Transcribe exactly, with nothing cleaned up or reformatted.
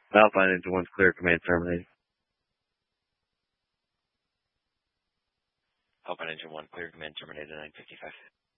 Alpine Engine one's clear, command terminated. Alpine Engine one, clear, command terminated, nine fifty-five.